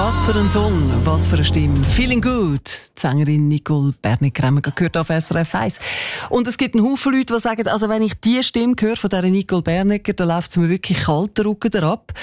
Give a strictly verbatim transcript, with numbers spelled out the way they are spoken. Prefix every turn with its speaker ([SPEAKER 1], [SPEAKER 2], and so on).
[SPEAKER 1] Was für ein Song, was für eine Stimme. Feeling good. Die Sängerin Nicole Bernecker haben wir gehört auf S R F eins. Und es gibt einen Haufen Leute, die sagen, also wenn ich die Stimme höre von dieser Nicole Bernecker, dann läuft es mir wirklich kalt den Rücken ab.